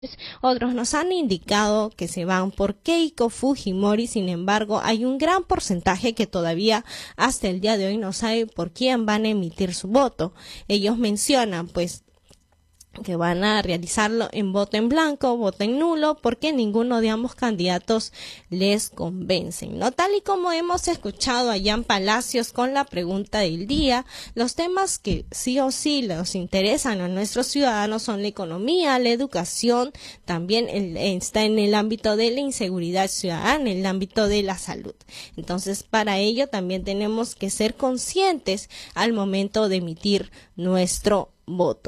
Otros nos han indicado que se van por Keiko Fujimori. Sin embargo, hay un gran porcentaje que todavía hasta el día de hoy no sabe por quién van a emitir su voto. Ellos mencionan, pues, que van a realizarlo en voto en blanco, voto en nulo, porque ninguno de ambos candidatos les convencen, ¿no? Tal y como hemos escuchado a Jan Palacios con la pregunta del día, los temas que sí o sí les interesan a nuestros ciudadanos son la economía, la educación, también está en el ámbito de la inseguridad ciudadana, en el ámbito de la salud. Entonces, para ello también tenemos que ser conscientes al momento de emitir nuestro voto.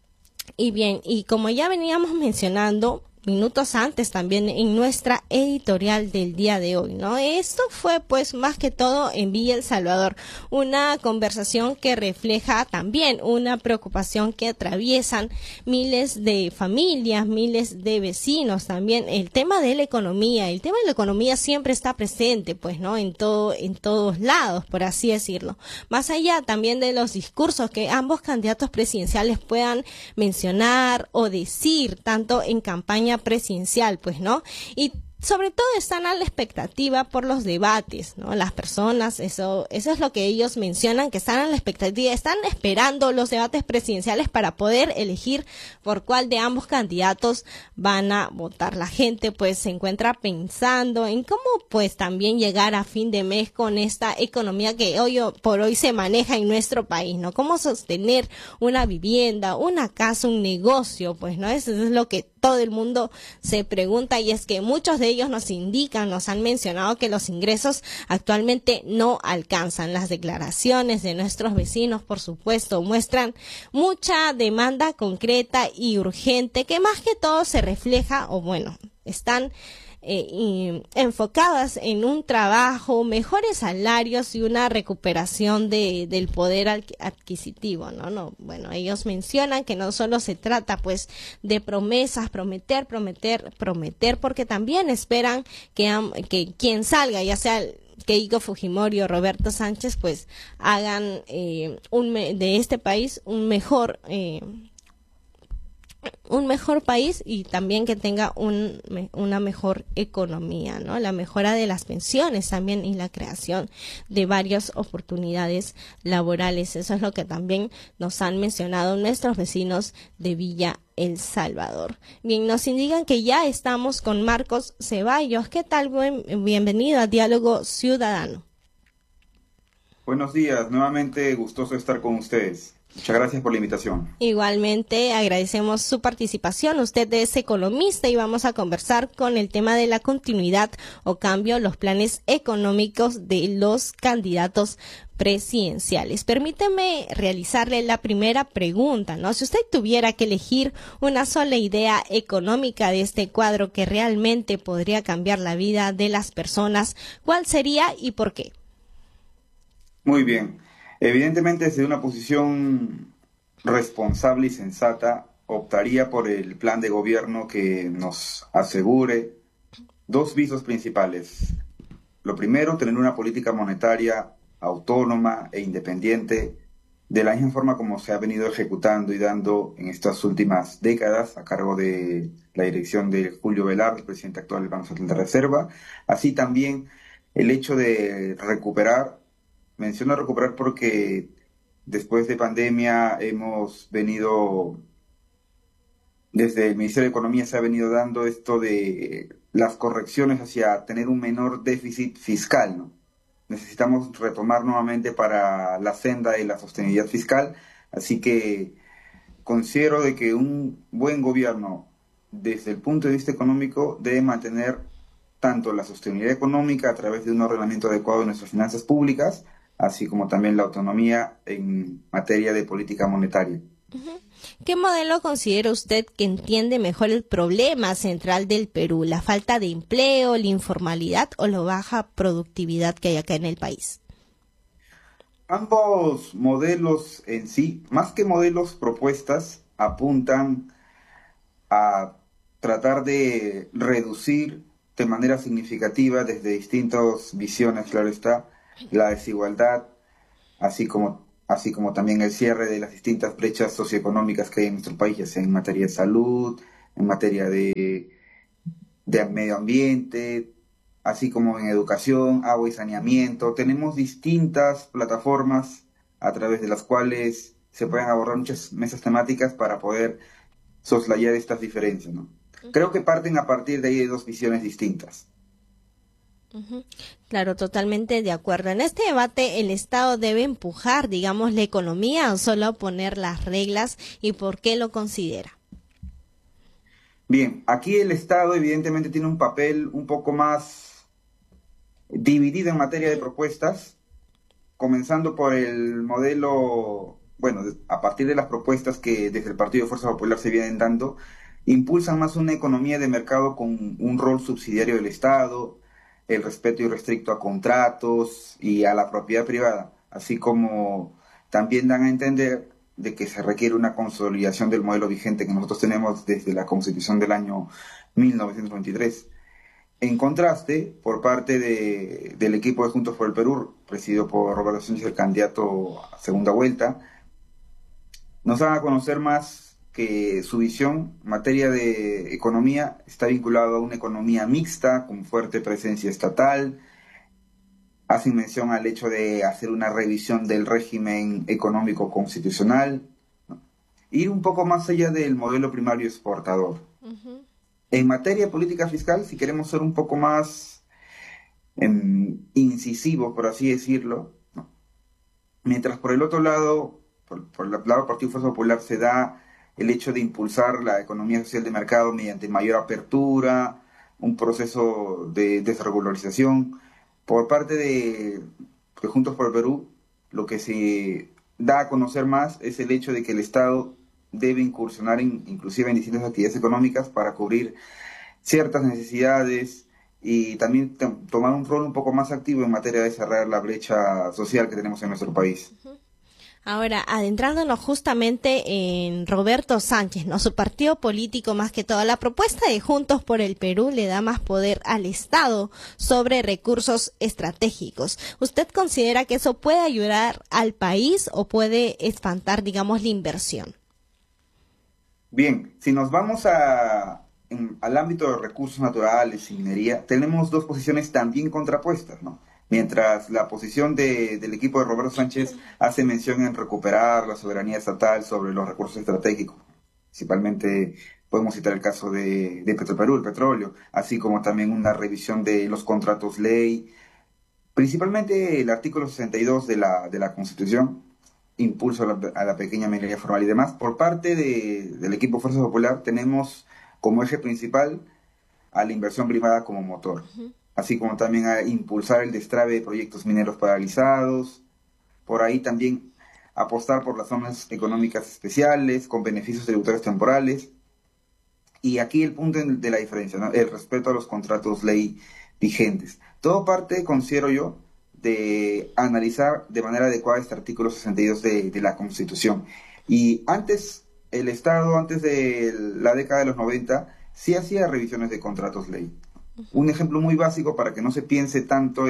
Y bien, y como ya veníamos mencionando minutos antes también en nuestra editorial del día de hoy, ¿no? Esto fue pues más que todo en Villa El Salvador, una conversación que refleja también una preocupación que atraviesan miles de familias, miles de vecinos también. El tema de la economía siempre está presente, pues, ¿no? En todos lados, por así decirlo. Más allá también de los discursos que ambos candidatos presidenciales puedan mencionar o decir, tanto en campaña presidencial, pues, ¿no? Y sobre todo están a la expectativa por los debates, ¿no? Las personas, eso es lo que ellos mencionan, que están a la expectativa, están esperando los debates presidenciales para poder elegir por cuál de ambos candidatos van a votar. La gente pues se encuentra pensando en cómo pues también llegar a fin de mes con esta economía que hoy por hoy se maneja en nuestro país, ¿no? Cómo sostener una vivienda, una casa, un negocio, pues, ¿no? Eso es lo que todo el mundo se pregunta, y es que muchos de ellos nos han mencionado que los ingresos actualmente no alcanzan. Las declaraciones de nuestros vecinos, por supuesto, muestran mucha demanda concreta y urgente que más que todo se refleja, o bueno, están enfocadas en un trabajo, mejores salarios y una recuperación del poder adquisitivo, ¿no? Bueno, ellos mencionan que no solo se trata pues de promesas, prometer, porque también esperan que quien salga, ya sea Keiko Fujimori o Roberto Sánchez, pues hagan de este país un mejor país, y también que tenga una mejor economía, ¿no? La mejora de las pensiones también y la creación de varias oportunidades laborales. Eso es lo que también nos han mencionado nuestros vecinos de Villa El Salvador. Bien, nos indican que ya estamos con Marcos Ceballos. ¿Qué tal? Bienvenido a Diálogo Ciudadano. Buenos días, nuevamente gustoso estar con ustedes. Muchas gracias por la invitación. Igualmente agradecemos su participación. Usted es economista y vamos a conversar con el tema de la continuidad o cambio, los planes económicos de los candidatos presidenciales. Permíteme realizarle la primera pregunta, ¿no? Si usted tuviera que elegir una sola idea económica de este cuadro que realmente podría cambiar la vida de las personas, ¿cuál sería y por qué? Muy bien. Evidentemente, desde una posición responsable y sensata, optaría por el plan de gobierno que nos asegure dos visos principales. Lo primero, tener una política monetaria autónoma e independiente, de la misma forma como se ha venido ejecutando y dando en estas últimas décadas a cargo de la dirección de Julio Velarde, el presidente actual del Banco Central de Reserva. Así también el hecho de recuperar, menciono recuperar porque después de pandemia hemos venido, desde el Ministerio de Economía se ha venido dando esto de las correcciones hacia tener un menor déficit fiscal, ¿no? Necesitamos retomar nuevamente para la senda de la sostenibilidad fiscal, así que considero de que un buen gobierno, desde el punto de vista económico, debe mantener tanto la sostenibilidad económica a través de un ordenamiento adecuado de nuestras finanzas públicas, así como también la autonomía en materia de política monetaria. ¿Qué modelo considera usted que entiende mejor el problema central del Perú, la falta de empleo, la informalidad o la baja productividad que hay acá en el país? Ambos modelos en sí, más que modelos, propuestas, apuntan a tratar de reducir de manera significativa desde distintas visiones, claro está, la desigualdad, así como también el cierre de las distintas brechas socioeconómicas que hay en nuestro país, ya sea en materia de salud, en materia de medio ambiente, así como en educación, agua y saneamiento. Tenemos distintas plataformas a través de las cuales se pueden abordar muchas mesas temáticas para poder soslayar estas diferencias, ¿no? Creo que parten a partir de ahí de dos visiones distintas. Ujú. Claro, totalmente de acuerdo. En este debate, ¿el Estado debe empujar, digamos, la economía o solo poner las reglas y por qué lo considera? Bien, aquí el Estado evidentemente tiene un papel un poco más dividido en materia de propuestas, comenzando por el modelo, bueno, a partir de las propuestas que desde el Partido de Fuerza Popular se vienen dando, impulsan más una economía de mercado con un rol subsidiario del Estado, el respeto irrestricto a contratos y a la propiedad privada, así como también dan a entender de que se requiere una consolidación del modelo vigente que nosotros tenemos desde la Constitución del año 1993. En contraste, por parte del equipo de Juntos por el Perú, presidido por Roberto Sánchez, el candidato a segunda vuelta, nos dan a conocer más que su visión en materia de economía está vinculada a una economía mixta, con fuerte presencia estatal. Hacen mención al hecho de hacer una revisión del régimen económico constitucional, ¿no? Ir un poco más allá del modelo primario exportador. Ujú. En materia de política fiscal, si queremos ser un poco más incisivo, por así decirlo, ¿no? Mientras por el otro lado, por el lado del Partido Fuerza Popular, se da el hecho de impulsar la economía social de mercado mediante mayor apertura, un proceso de desregularización. Por parte de Juntos por el Perú, lo que se da a conocer más es el hecho de que el Estado debe incursionar inclusive en distintas actividades económicas para cubrir ciertas necesidades y también tomar un rol un poco más activo en materia de cerrar la brecha social que tenemos en nuestro país. Ahora, adentrándonos justamente en Roberto Sánchez, ¿no? Su partido político más que todo, la propuesta de Juntos por el Perú le da más poder al Estado sobre recursos estratégicos. ¿Usted considera que eso puede ayudar al país o puede espantar, digamos, la inversión? Bien, si nos vamos al ámbito de recursos naturales y minería, tenemos dos posiciones también contrapuestas, ¿no? Mientras la posición del equipo de Roberto Sánchez hace mención en recuperar la soberanía estatal sobre los recursos estratégicos, principalmente podemos citar el caso de Petroperú, el petróleo, así como también una revisión de los contratos ley, principalmente el artículo 62 de la Constitución, impulso a la pequeña minería formal y demás. Por parte del equipo Fuerza Popular tenemos como eje principal a la inversión privada como motor, así como también a impulsar el destrave de proyectos mineros paralizados, por ahí también apostar por las zonas económicas especiales con beneficios tributarios temporales. Y aquí el punto de la diferencia, ¿no? El respeto a los contratos ley vigentes. Todo parte, considero yo, de analizar de manera adecuada este artículo 62 de la Constitución. Y antes, el Estado, antes de la década de los 90, sí hacía revisiones de contratos ley. Un ejemplo muy básico para que no se piense tanto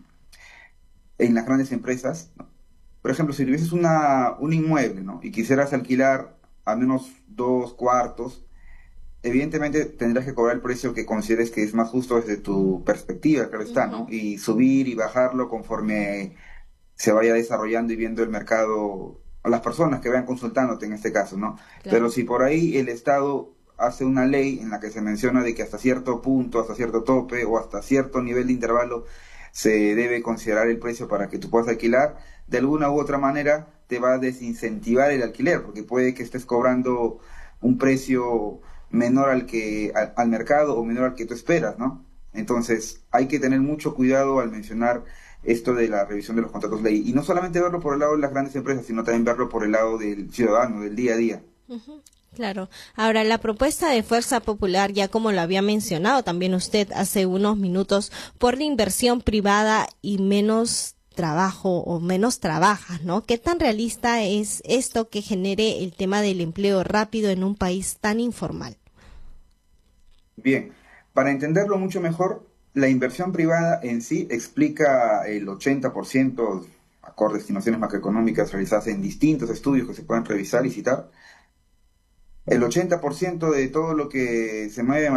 en las grandes empresas, ¿no? Por ejemplo, si tuvieses un inmueble, ¿no? Y quisieras alquilar al menos 2 cuartos, evidentemente tendrás que cobrar el precio que consideres que es más justo desde tu perspectiva, claro está, ¿no? Ujú. Y subir y bajarlo conforme se vaya desarrollando y viendo el mercado, a las personas que vayan consultándote en este caso, ¿no? Pero Claro. si por ahí el Estado hace una ley en la que se menciona de que hasta cierto punto, hasta cierto tope o hasta cierto nivel de intervalo se debe considerar el precio para que tú puedas alquilar, de alguna u otra manera te va a desincentivar el alquiler, porque puede que estés cobrando un precio menor al mercado o menor al que tú esperas, ¿no? Entonces hay que tener mucho cuidado al mencionar esto de la revisión de los contratos ley y no solamente verlo por el lado de las grandes empresas, sino también verlo por el lado del ciudadano, del día a día. Ujú. Claro. Ahora, la propuesta de Fuerza Popular, ya como lo había mencionado también usted hace unos minutos, por la inversión privada y menos trabajo o menos trabajas, ¿no? ¿Qué tan realista es esto que genere el tema del empleo rápido en un país tan informal? Bien, para entenderlo mucho mejor, la inversión privada en sí explica el 80%, acorde a estimaciones macroeconómicas realizadas en distintos estudios que se pueden revisar y citar, el 80% de todo lo que se mueve